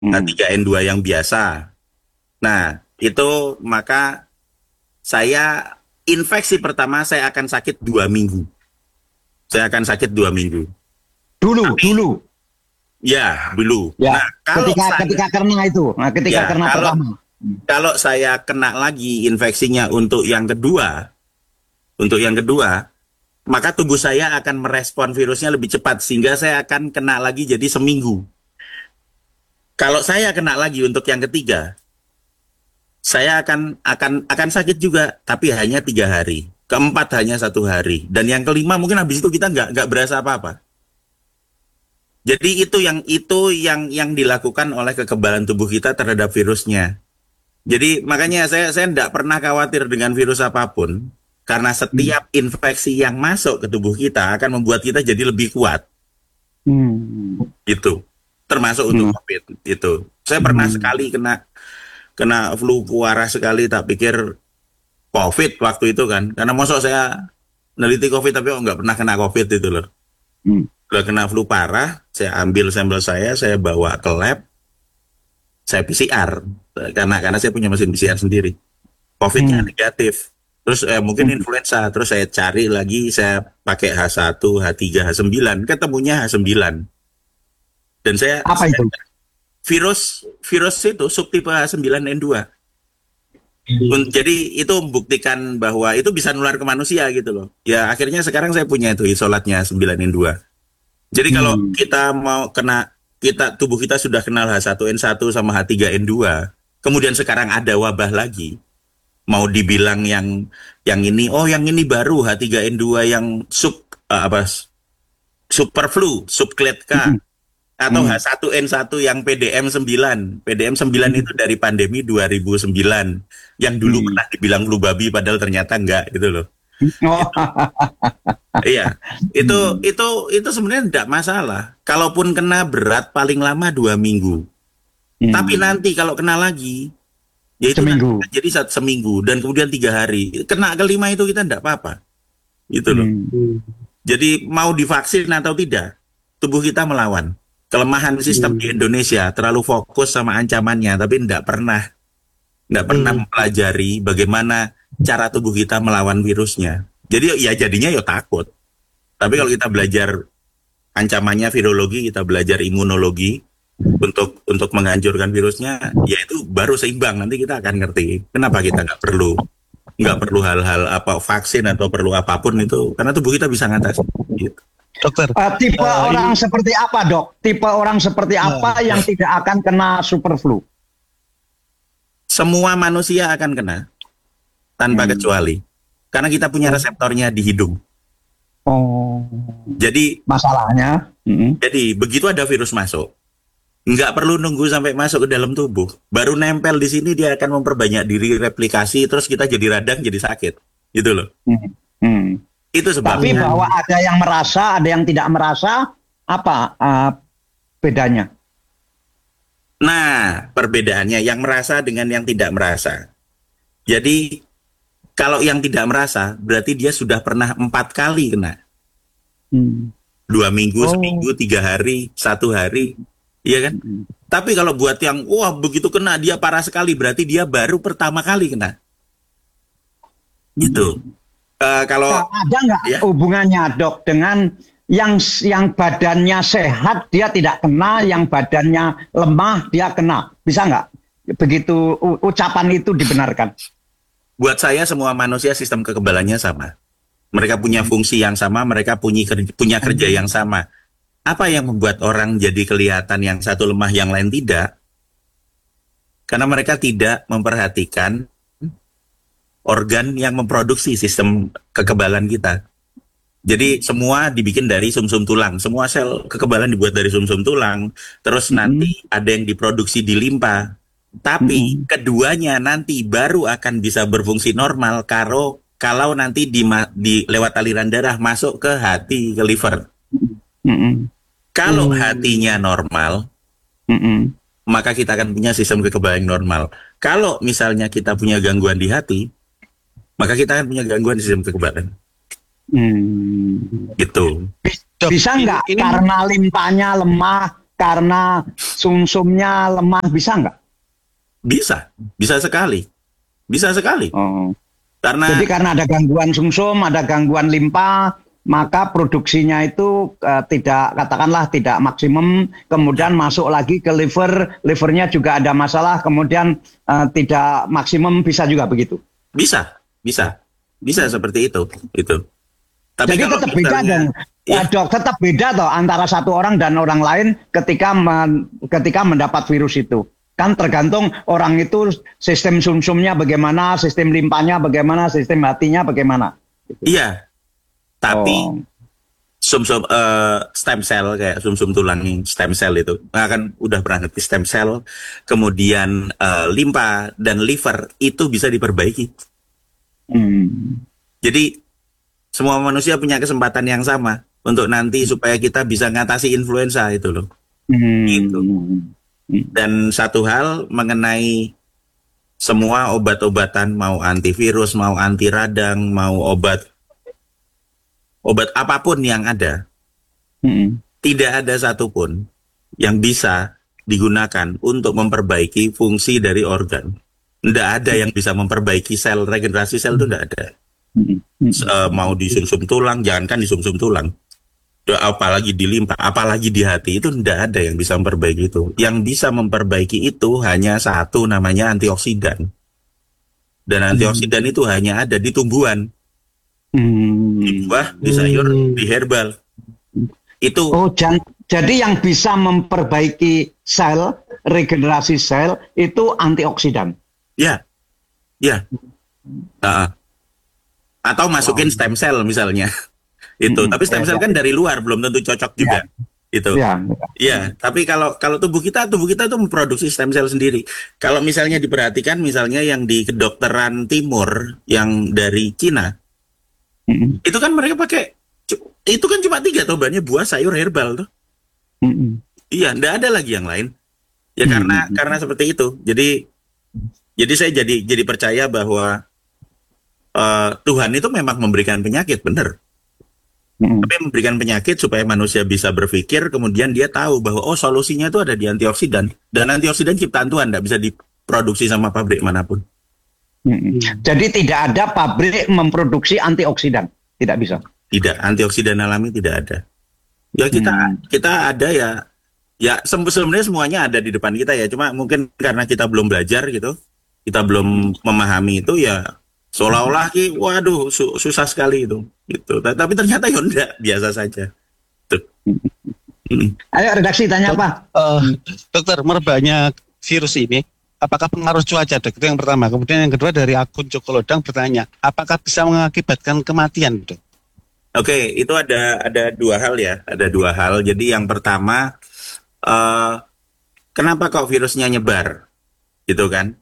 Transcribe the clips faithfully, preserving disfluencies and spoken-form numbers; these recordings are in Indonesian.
H Hmm. tiga N dua yang biasa. Nah, itu maka saya infeksi pertama saya akan sakit dua minggu. Saya akan sakit dua minggu. Dulu, Tapi dulu. ya dulu. Ya, Nah, kalau ketika saya ketika kena itu, nah ketika ya kena kalau pertama. Hmm. kalau saya kena lagi infeksinya untuk yang kedua, untuk yang kedua, maka tubuh saya akan merespon virusnya lebih cepat sehingga saya akan kena lagi jadi seminggu. Kalau saya kena lagi untuk yang ketiga, saya akan akan akan sakit juga, tapi hanya tiga hari. Keempat hanya satu hari, dan yang kelima mungkin habis itu kita nggak nggak berasa apa-apa. Jadi itu yang itu yang yang dilakukan oleh kekebalan tubuh kita terhadap virusnya. Jadi makanya saya saya tidak pernah khawatir dengan virus apapun, karena Hmm. setiap infeksi yang masuk ke tubuh kita akan membuat kita jadi lebih kuat. Hmm. Itu termasuk untuk Hmm. COVID itu. Saya pernah Hmm. sekali kena kena flu parah sekali, tak pikir COVID waktu itu kan, karena mosok saya neliti COVID tapi kok nggak pernah kena COVID itu loh. Hmm. Udah kena flu parah, saya ambil sampel saya, saya bawa ke lab, saya P C R karena karena saya punya mesin P C R sendiri. COVID-nya Hmm. negatif. Terus eh, mungkin Hmm. influenza, terus saya cari lagi, saya pakai H satu, H tiga, H sembilan, ketemunya H sembilan. Dan saya, Apa saya itu? virus virus itu subtipe H sembilan N dua. Un- Jadi itu membuktikan bahwa itu bisa nular ke manusia gitu loh. Ya akhirnya sekarang saya punya itu isolatnya sembilan N dua. Jadi kalau Hmm. kita mau kena, kita tubuh kita sudah kenal H satu N satu sama H tiga N dua, kemudian sekarang ada wabah lagi, mau dibilang yang yang ini, oh yang ini baru H tiga N dua yang sub eh, apa super flu, subclade K, Hmm. atau Hmm. H satu N satu yang P D M sembilan. P D M sembilan Hmm. itu dari pandemi dua ribu sembilan yang dulu Hmm. pernah dibilang flu babi padahal ternyata enggak gitu loh. Oh. Itu iya, itu Hmm. itu itu sebenarnya enggak masalah. Kalaupun kena berat paling lama dua minggu. Tapi Hmm. nanti kalau kena lagi, ya itu nanti Seminggu. akan jadi satu seminggu dan kemudian tiga hari. Kena kelima itu kita enggak apa-apa. Gitu loh. Hmm. Jadi mau divaksin atau tidak, tubuh kita melawan. Kelemahan sistem di Indonesia terlalu fokus sama ancamannya, tapi tidak pernah tidak pernah mempelajari bagaimana cara tubuh kita melawan virusnya. Jadi ya jadinya ya takut. Tapi kalau kita belajar ancamannya virologi, kita belajar imunologi untuk untuk menghancurkan virusnya, ya itu baru seimbang. Nanti kita akan ngerti kenapa kita nggak perlu nggak perlu hal-hal apa vaksin atau perlu apapun itu, karena tubuh kita bisa ngatasi. Gitu. Dokter, Eh, tipe eh, orang ini seperti apa, Dok? Tipe orang seperti ya, apa yang tidak akan kena super flu? Semua manusia akan kena tanpa Hmm. kecuali, karena kita punya reseptornya di hidung. Oh, Jadi masalahnya. Hmm. jadi begitu ada virus masuk, nggak perlu nunggu sampai masuk ke dalam tubuh, baru nempel di sini dia akan memperbanyak diri, replikasi, terus kita jadi radang, jadi sakit, gitu loh. Hmm. Hmm. Itu Tapi sebabnya. bahwa ada yang merasa, ada yang tidak merasa, apa eh, bedanya? Nah, perbedaannya yang merasa dengan yang tidak merasa. Jadi kalau yang tidak merasa, berarti dia sudah pernah empat kali kena. Hmm. Dua minggu, Oh. seminggu, tiga hari, satu hari, iya kan? Hmm. Tapi kalau buat yang, wah begitu kena dia parah sekali, berarti dia baru pertama kali kena. Gitu. Eh, Nah, kalau, ada nggak ya, hubungannya, Dok, dengan yang yang badannya sehat dia tidak kena, yang badannya lemah dia kena? Bisa nggak? Begitu u- ucapan itu dibenarkan. buat saya semua manusia sistem kekebalannya sama. Mereka punya fungsi yang sama, mereka punya kerja, punya kerja yang sama. Apa yang membuat orang jadi kelihatan yang satu lemah, yang lain tidak? Karena mereka tidak memperhatikan organ yang memproduksi sistem kekebalan kita. Jadi semua dibikin dari sumsum tulang. Semua sel kekebalan dibuat dari sumsum tulang. Terus Mm-mm. nanti ada yang diproduksi di limpa. Tapi Mm-mm. keduanya nanti baru akan bisa berfungsi normal kalau kalau nanti di, di lewat aliran darah masuk ke hati, ke liver. Mm-mm. Kalau hatinya normal, Mm-mm. maka kita akan punya sistem kekebalan yang normal. Kalau misalnya kita punya gangguan di hati, maka kita akan punya gangguan di sistem kekebalan. Mm. Gitu. Dok, Bisa ini, nggak ini karena limpanya lemah, karena sumsumnya lemah, bisa nggak? Bisa, bisa sekali, bisa sekali. Oh. Karena Jadi karena ada gangguan sumsum, ada gangguan limpa, maka produksinya itu uh, tidak, katakanlah tidak maksimum, kemudian masuk lagi ke liver, livernya juga ada masalah, kemudian uh, tidak maksimum, bisa juga begitu. bisa, bisa, bisa seperti itu, itu. Tapi Jadi kalau tetap beda misalnya, dong, ya, ya, dok, tetap beda toh antara satu orang dan orang lain ketika men, ketika mendapat virus itu. Kan tergantung orang itu sistem sumsumnya bagaimana, sistem limpanya bagaimana, sistem hatinya bagaimana. iya. Tapi Oh. sumsum eh, stem cell kayak sumsum tulang stem cell itu, nah, kan udah pernah ngerti stem cell, kemudian eh, limpa dan liver itu bisa diperbaiki. Hmm. Jadi semua manusia punya kesempatan yang sama untuk nanti supaya kita bisa ngatasi influenza itu loh. Hmm. Gitu. Dan satu hal mengenai semua obat-obatan, mau antivirus, mau anti radang, mau obat obat apapun yang ada, Hmm. tidak ada satupun yang bisa digunakan untuk memperbaiki fungsi dari organ. Tidak ada yang bisa memperbaiki sel, regenerasi sel itu tidak ada. Hmm. Uh, mau di sumsum tulang, jangankan di sumsum tulang, apalagi di limpa, apalagi di hati, itu tidak ada yang bisa memperbaiki itu. Yang bisa memperbaiki itu hanya satu, namanya antioksidan. Dan antioksidan itu hanya ada di tumbuhan, Hmm. di buah, di sayur, di herbal. Itu Oh, jan- jadi yang bisa memperbaiki sel, regenerasi sel itu antioksidan. ya, ya. Uh, atau masukin Wow. stem cell misalnya. Itu, Hmm. tapi stem Ya, cell ya. kan dari luar, belum tentu cocok juga. Itu. Ya. Iya, tapi kalau kalau tubuh kita, tubuh kita tuh memproduksi stem cell sendiri. Kalau misalnya diperhatikan, misalnya yang di kedokteran timur, yang dari Cina, Hmm. itu kan mereka pakai, cu- itu kan cuma tiga tuh bahannya, buah, sayur, herbal tuh. Hmm. Iya, nggak ada lagi yang lain. Ya Hmm. karena karena seperti itu. Jadi jadi saya jadi jadi percaya bahwa eh, Tuhan itu memang memberikan penyakit, benar. Hmm. Tapi memberikan penyakit supaya manusia bisa berpikir, kemudian dia tahu bahwa oh solusinya itu ada di antioksidan. Dan antioksidan ciptaan Tuhan, tidak bisa diproduksi sama pabrik manapun. Hmm. Jadi tidak ada pabrik memproduksi antioksidan, tidak bisa. Tidak, antioksidan alami tidak ada. Ya kita Hmm. kita ada ya, ya sem- sebenarnya semuanya ada di depan kita ya. Cuma mungkin karena kita belum belajar gitu, kita belum memahami itu ya, seolah-olah ki, waduh su- susah sekali itu. Gitu. Ta- Tapi ternyata ya enggak, biasa saja. Tuh. Mm. Ayo redaksi tanya apa? Eh, dokter, merebaknya virus ini, apakah pengaruh cuaca, dok? Itu yang pertama. Kemudian yang kedua dari akun Joko Lodang bertanya, apakah bisa mengakibatkan kematian, dok? Oke, itu ada ada dua hal ya, ada dua hal. Jadi yang pertama, eh, kenapa kok virusnya nyebar, gitu kan?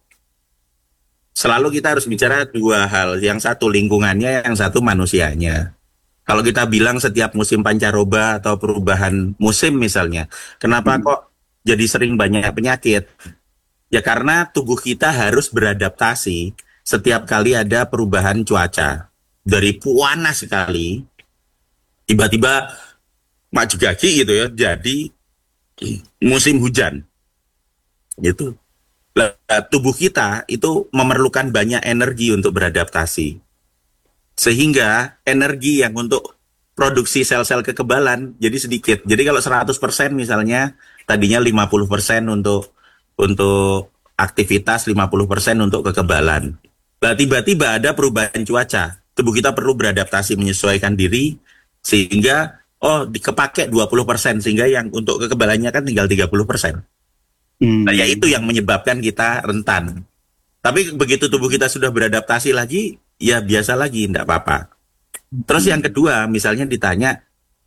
Selalu kita harus bicara dua hal, yang satu lingkungannya, yang satu manusianya. Kalau kita bilang setiap musim pancaroba atau perubahan musim misalnya, kenapa kok jadi sering banyak penyakit? Ya karena tubuh kita harus beradaptasi setiap kali ada perubahan cuaca. Dari panas sekali, tiba-tiba maju kaki gitu ya, jadi musim hujan. Gitu. Lah, tubuh kita itu memerlukan banyak energi untuk beradaptasi. Sehingga energi yang untuk produksi sel-sel kekebalan jadi sedikit. Jadi kalau seratus persen misalnya, tadinya lima puluh persen untuk untuk aktivitas, lima puluh persen untuk kekebalan. Nah, tiba-tiba ada perubahan cuaca. Tubuh kita perlu beradaptasi, menyesuaikan diri, sehingga, oh, dikepake dua puluh persen, sehingga yang untuk kekebalannya kan tinggal tiga puluh persen. Hmm. Nah, ya itu yang menyebabkan kita rentan. Tapi begitu tubuh kita sudah beradaptasi lagi, ya biasa lagi, enggak apa-apa. Terus yang kedua, misalnya ditanya,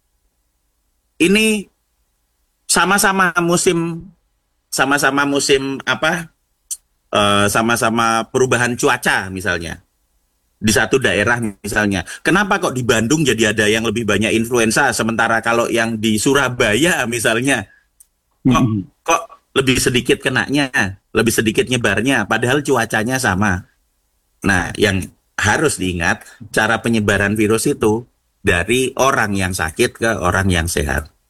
ini sama-sama musim, sama-sama musim apa, eh, sama-sama perubahan cuaca misalnya. Di satu daerah misalnya. Kenapa kok di Bandung jadi ada yang lebih banyak influenza, sementara kalau yang di Surabaya misalnya, kok, Hmm. kok lebih sedikit kenanya, lebih sedikit nyebarnya, padahal cuacanya sama. Nah, yang harus diingat, cara penyebaran virus itu dari orang yang sakit ke orang yang sehat.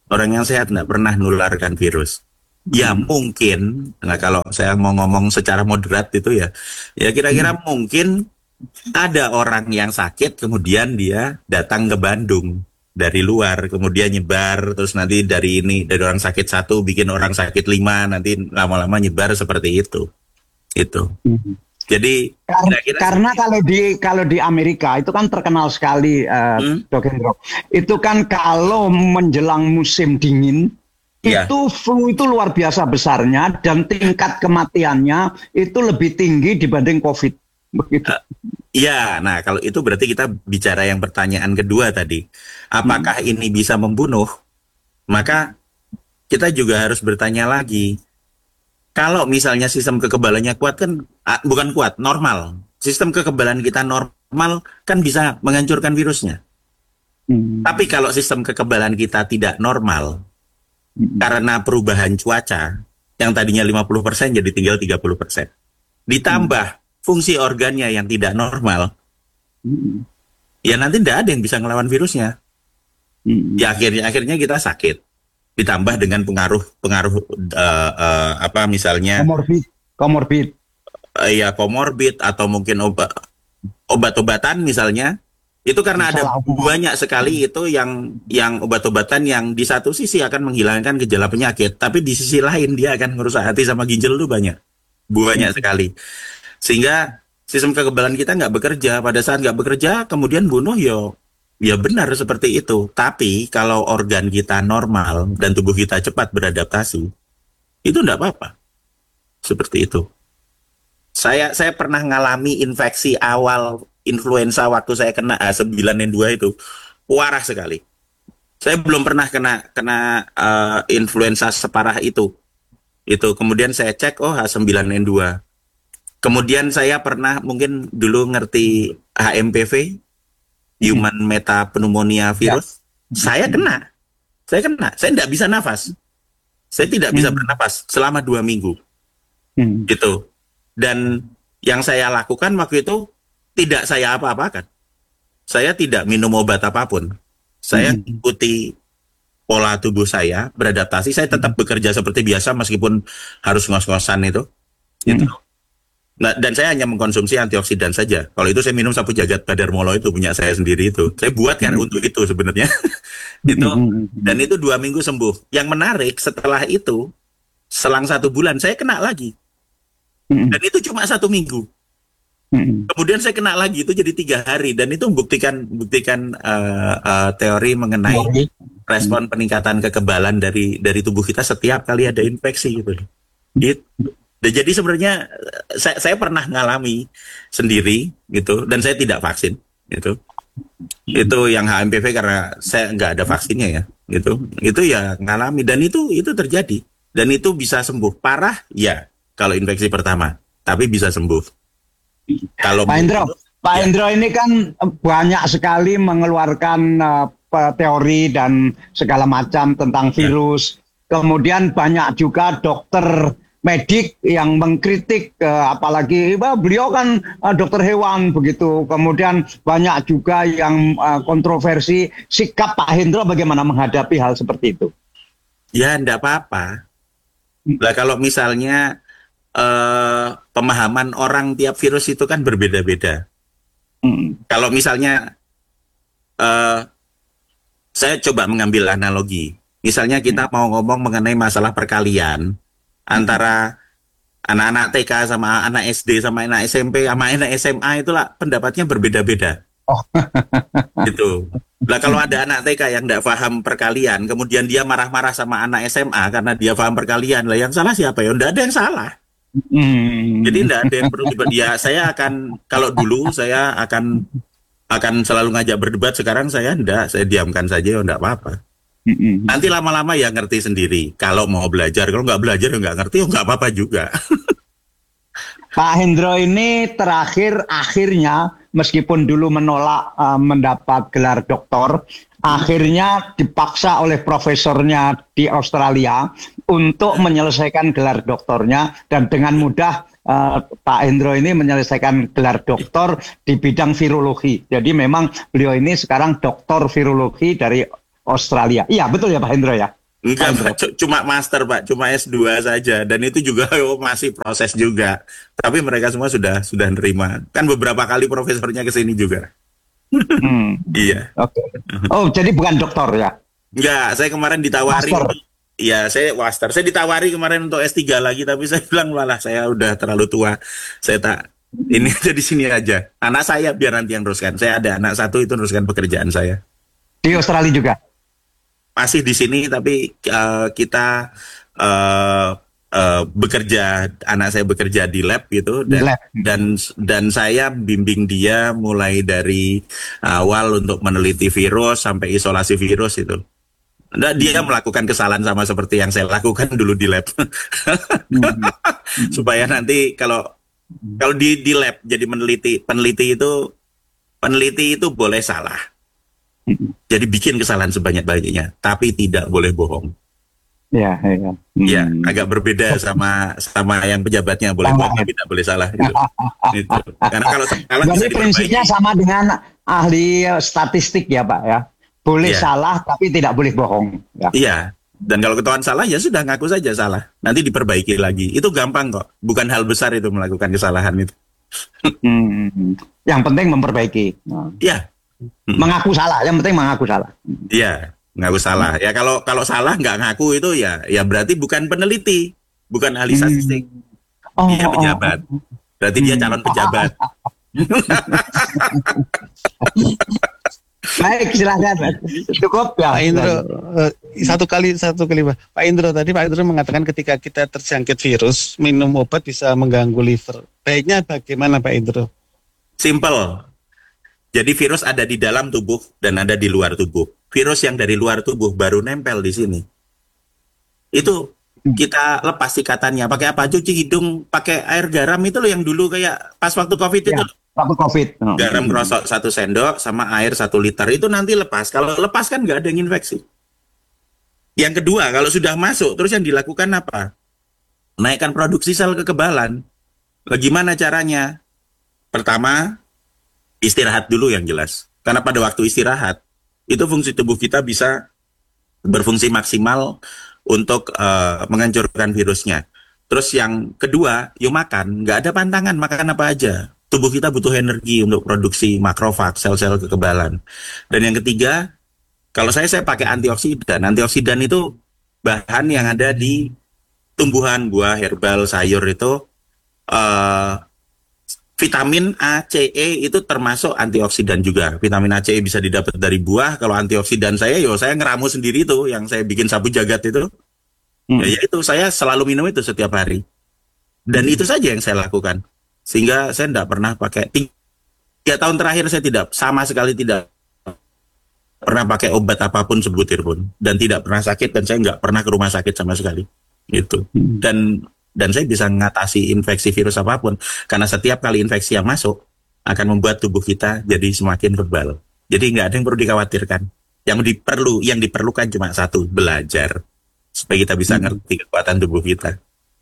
Orang yang sehat nggak pernah nularkan virus. Ya mungkin, nah kalau saya mau ngomong secara moderat itu ya, ya kira-kira mungkin ada orang yang sakit kemudian dia datang ke Bandung dari luar, kemudian nyebar, terus nanti dari ini, dari orang sakit satu bikin orang sakit lima, nanti lama-lama nyebar seperti itu. Itu. Jadi Kar- kira-kira karena kalau di kalau di Amerika itu kan terkenal sekali, eh, Hmm. Dok Hendro. Itu kan kalau menjelang musim dingin Iya. itu flu itu luar biasa besarnya dan tingkat kematiannya itu lebih tinggi dibanding COVID. Begitu. Iya, nah kalau itu berarti kita bicara yang pertanyaan kedua tadi. Apakah ini bisa membunuh? Maka kita juga harus bertanya lagi. Kalau misalnya sistem kekebalannya kuat kan, ah, bukan kuat, normal. Sistem kekebalan kita normal kan bisa menghancurkan virusnya. Hmm. Tapi kalau sistem kekebalan kita tidak normal, Hmm. karena perubahan cuaca, yang tadinya lima puluh persen jadi tinggal tiga puluh persen. Ditambah fungsi organnya yang tidak normal, Hmm. ya nanti tidak ada yang bisa ngelawan virusnya. Hmm. Ya akhirnya akhirnya kita sakit. Ditambah dengan pengaruh pengaruh eh, eh, apa misalnya Komorbid, komorbid. eh, ya komorbid atau mungkin obat obat-obatan misalnya. Itu karena ada Salah obat. banyak sekali itu yang yang obat-obatan yang di satu sisi akan menghilangkan gejala penyakit, tapi di sisi lain dia akan merusak hati sama ginjal itu banyak. Banyak sekali. Sehingga sistem kekebalan kita nggak bekerja. Pada saat nggak bekerja, kemudian bunuh, yo, ya benar seperti itu. Tapi kalau organ kita normal dan tubuh kita cepat beradaptasi, itu nggak apa-apa. Seperti itu. Saya saya pernah ngalami infeksi awal influenza waktu saya kena H sembilan N dua itu. Parah sekali. Saya belum pernah kena kena eh, influenza separah itu. Itu kemudian saya cek, oh H sembilan N dua. Kemudian saya pernah mungkin dulu ngerti H M P V, Human Metapneumonia Virus. Saya kena. Saya kena. Saya tidak bisa nafas. Saya tidak bisa Hmm. bernafas selama dua minggu. Hmm. Gitu. Dan yang saya lakukan waktu itu tidak saya apa-apakan. Saya tidak minum obat apapun. Saya Hmm. ikuti pola tubuh saya, beradaptasi. Saya tetap bekerja seperti biasa meskipun harus ngos-ngosan itu. Gitu. Hmm. Nah, dan saya hanya mengkonsumsi antioksidan saja. Kalau itu saya minum sapu jagat Badarmolo itu punya saya sendiri itu. Saya buat kan untuk itu sebenarnya. Itu Hmm. dan itu dua minggu sembuh. Yang menarik setelah itu, selang satu bulan saya kena lagi. Hmm. Dan itu cuma satu minggu. Hmm. Kemudian saya kena lagi itu jadi tiga hari dan itu membuktikan buktikan eh, eh, teori mengenai respon peningkatan kekebalan dari dari tubuh kita setiap kali ada infeksi gitu. Gitu. Dan jadi sebenarnya eh, saya, saya pernah ngalami sendiri gitu dan saya tidak vaksin gitu. Itu yang H M P V karena saya nggak ada vaksinnya ya gitu. Itu ya ngalami dan itu itu terjadi dan itu bisa sembuh. Parah ya kalau infeksi pertama, tapi bisa sembuh. Kalau Pak Hendro, Pak Ya. Hendro ini kan banyak sekali mengeluarkan uh, pe- teori dan segala macam tentang Ya. virus. Kemudian banyak juga dokter medik yang mengkritik, uh, apalagi bah, beliau kan uh, dokter hewan begitu. Kemudian banyak juga yang uh, kontroversi. Sikap Pak Hendro bagaimana menghadapi hal seperti itu? Ya, enggak apa-apa. Lah kalau misalnya eh, pemahaman orang tiap virus itu kan berbeda-beda. Hmm. Kalau misalnya eh, saya coba mengambil analogi. Misalnya kita mau ngomong mengenai masalah perkalian antara anak-anak T K sama anak S D sama anak S M P sama anak S M A itulah pendapatnya berbeda-beda. Oh. Gitu. Lah kalau ada anak T K yang tidak paham perkalian, kemudian dia marah-marah sama anak S M A karena dia paham perkalian, lah yang salah siapa ya? Tidak ada yang salah. Hmm. Jadi tidak ada yang perlu dibat. Ya saya akan kalau dulu saya akan akan selalu ngajak berdebat. Sekarang saya tidak, saya diamkan saja, ya tidak apa-apa. Hmm. Nanti lama-lama ya ngerti sendiri. Kalau mau belajar, kalau nggak belajar ya nggak ngerti, ya nggak apa-apa juga. Pak Hendro ini terakhir akhirnya meskipun dulu menolak uh, mendapat gelar doktor, akhirnya dipaksa oleh profesornya di Australia untuk menyelesaikan gelar doktornya dan dengan mudah uh, Pak Hendro ini menyelesaikan gelar doktor di bidang virologi. Jadi memang beliau ini sekarang doktor virologi dari Australia. Iya betul ya Pak Hendro ya. Enggak, Pak Hendro. Pak, cu- cuma master, Pak, cuma S dua saja, dan itu juga oh, masih proses juga. Tapi mereka semua sudah sudah nerima. Kan beberapa kali profesornya ke sini juga. Hmm. Iya. Oke. Oh jadi bukan doktor ya? Enggak, saya kemarin ditawari. Master. Iya, saya master. Saya ditawari kemarin untuk S tiga lagi, tapi saya bilang malah saya udah terlalu tua. Saya tak ini aja di sini aja. Anak saya biar nanti yang teruskan. Saya ada anak satu itu teruskan pekerjaan saya. Di Australia juga. Masih di sini tapi uh, kita uh, uh, bekerja, anak saya bekerja di lab gitu, dan Lab. dan dan saya bimbing dia mulai dari awal untuk meneliti virus sampai isolasi virus itu. Nah, dia melakukan kesalahan sama seperti yang saya lakukan dulu di lab. Supaya nanti kalau kalau di di lab jadi meneliti, peneliti itu peneliti itu boleh salah. Jadi bikin kesalahan sebanyak-banyaknya, tapi tidak boleh bohong. Ya, ya. Ya, Hmm. agak berbeda sama sama yang pejabatnya, boleh bohong tapi tidak boleh salah gitu. Gitu. Karena kalau salah bisa Jadi prinsipnya diperbaiki. sama dengan ahli eh, statistik ya Pak ya. Boleh Iya. salah tapi tidak boleh bohong. Ya. Iya. Dan kalau ketahuan salah ya sudah ngaku saja salah. Nanti diperbaiki lagi. Itu gampang kok. Bukan hal besar itu melakukan kesalahan itu. Hmm. Yang penting memperbaiki. Nah. Iya. Mengaku salah. Yang penting mengaku salah. Iya, ngaku salah. Ya kalau kalau salah nggak ngaku itu ya ya berarti bukan peneliti, bukan ahli statistik. Oh, Dia oh, pejabat. oh. Berarti dia calon pejabat. Baik, silakan. Cukup ya. Pak Indro, eh, satu kali satu kali Pak. Pak Indro tadi Pak Indro mengatakan ketika kita terjangkit virus, minum obat bisa mengganggu liver. Baiknya bagaimana Pak Indro? Simple. Jadi virus ada di dalam tubuh dan ada di luar tubuh. Virus yang dari luar tubuh baru nempel di sini. Itu kita lepas ikatannya. Pakai apa? Cuci hidung, pakai air garam itu loh yang dulu kayak pas waktu COVID Ya, itu. waktu COVID. Oh. Garam kerosok satu sendok sama air satu liter itu nanti lepas. Kalau lepas kan nggak ada yang infeksi. Yang kedua, kalau sudah masuk, terus yang dilakukan apa? Naikkan produksi sel kekebalan. Bagaimana caranya? Pertama, istirahat dulu yang jelas. Karena pada waktu istirahat, itu fungsi tubuh kita bisa berfungsi maksimal untuk uh, menghancurkan virusnya. Terus yang kedua, yuk makan. Nggak ada pantangan, makan apa aja. Tubuh kita butuh energi untuk produksi makrofag, sel-sel kekebalan. Dan yang ketiga, kalau saya saya pakai antioksidan. Antioksidan itu bahan yang ada di tumbuhan, buah, herbal, sayur itu uh, vitamin A, C, E itu termasuk antioksidan juga. Vitamin A, C, E bisa didapat dari buah. Kalau antioksidan saya, yo saya ngeramu sendiri tuh, yang saya bikin sapu jagat itu. Hmm. Ya, ya itu saya selalu minum itu setiap hari. Dan itu saja yang saya lakukan. Sehingga saya tidak pernah pakai. Tiga tahun terakhir saya tidak sama sekali tidak pernah pakai obat apapun sebutir pun, dan tidak pernah sakit, dan saya nggak pernah ke rumah sakit sama sekali. Itu. Dan dan saya bisa mengatasi infeksi virus apapun karena setiap kali infeksi yang masuk akan membuat tubuh kita jadi semakin kebal. Jadi nggak ada yang perlu dikhawatirkan. Yang diperlu yang diperlukan cuma satu, belajar supaya kita bisa ngerti kekuatan tubuh kita.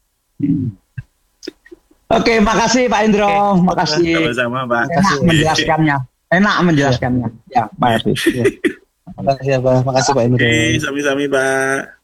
Oke, makasih Pak Indro, makasih. Sama-sama, Pak. Enak menjelaskannya. Enak menjelaskannya. Ya, Pak Hafiz. Makasih ya Pak, makasih Pak Indro. Oke, sami-sami, Pak.